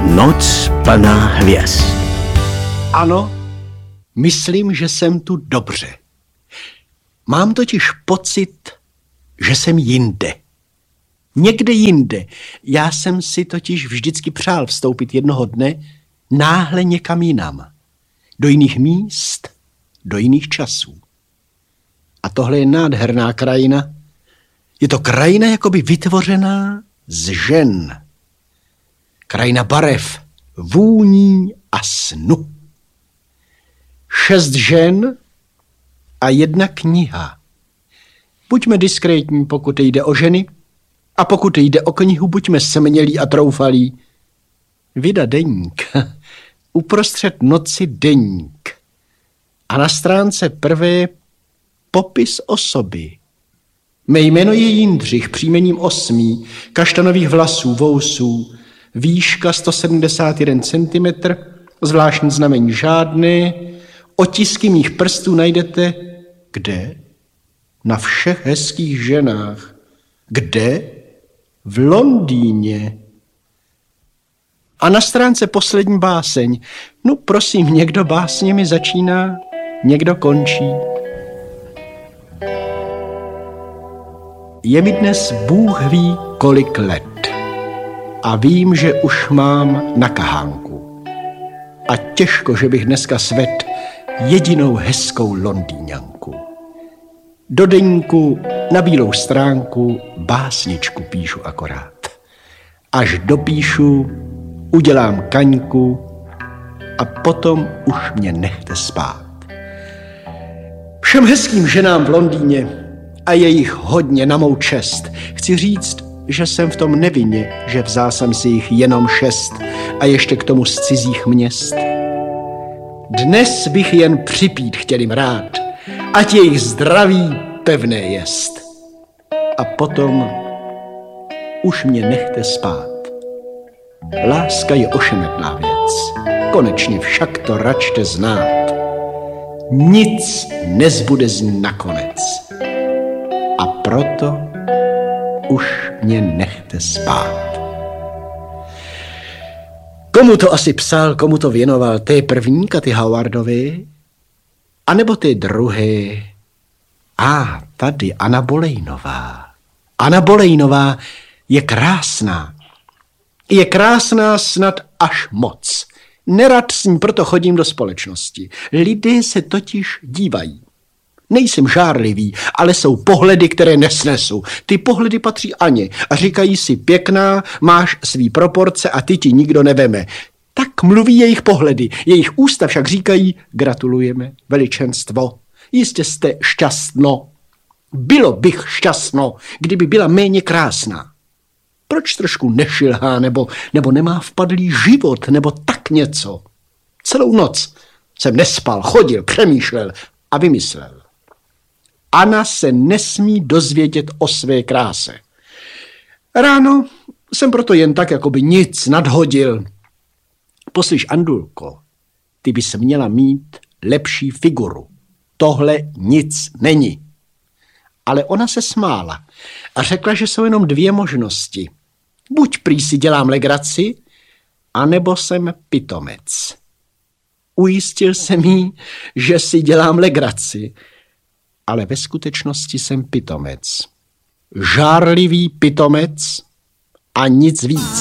Noc plná hvězd. Ano, myslím, že jsem tu dobře. Mám totiž pocit, že jsem jinde. Někde jinde. Já jsem si totiž vždycky přál vstoupit jednoho dne náhle někam jinam. Do jiných míst, do jiných časů. A tohle je nádherná krajina. Je to krajina jakoby vytvořená z žen. Krajina barev, vůní a snu. 6 žen a 1 kniha. Buďme diskrétní, pokud jde o ženy, a pokud jde o knihu, buďme smělí a troufalí. Vida deník. Uprostřed noci deník. A na stránce prvé popis osoby. Mé jméno je Jindřich, příjmením 8, kaštanových vlasů, vousů, výška 171 cm, zvláštní znamení žádné, otisky mých prstů najdete kde? Na všech hezkých ženách. Kde? V Londýně. A na stránce poslední báseň. No prosím, někdo básněmi začíná, někdo končí. Je mi dnes Bůh ví kolik let a vím, že už mám na kahánku. A těžko, že bych dneska svedl jedinou hezkou Londýňanku. Do deníku na bílou stránku básničku píšu akorát. Až dopíšu, udělám kaňku a potom už mě nechte spát. Všem hezkým ženám v Londýně, a je jich hodně na mou čest, chci říct, že jsem v tom nevinně, že vzal jsem si jich jenom 6 a ještě k tomu z cizích měst. Dnes bych jen připít chtěl jim rád, ať jejich zdraví pevné jest. A potom už mě nechte spát. Láska je ošemetná věc, konečně však to račte znát. Nic nezbude z ní nakonec. A proto už mě nechte spát. Komu to asi psal, komu to věnoval? Té první Katy Howardovi? A nebo té druhé? Tady Anna Bolejnová. Anna Bolejnová je krásná. Je krásná snad až moc. Nerad s ní proto chodím do společnosti. Lidé se totiž dívají. Nejsem žárlivý, ale jsou pohledy, které nesnesu. Ty pohledy patří Aně a říkají si pěkná, máš svý proporce a ty ti nikdo neveme. Tak mluví jejich pohledy. Jejich ústa však říkají gratulujeme, veličenstvo. Jistě jste šťastno. Bylo bych šťastno, kdyby byla méně krásná. Proč trošku nešilhá, nebo nemá vpadlý život, nebo tak něco? Celou noc jsem nespal, chodil, přemýšlel a vymyslel. Anna se nesmí dozvědět o své kráse. Ráno jsem proto jen tak jakoby nic nadhodil. Poslyš, Andulko, ty bys měla mít lepší figuru. Tohle nic není. Ale ona se smála a řekla, že jsou jenom 2 možnosti. Buď prý si dělám legraci, anebo jsem pitomec. Ujistil jsem jí, že si dělám legraci, ale ve skutečnosti jsem pitomec. Žárlivý pitomec a nic víc.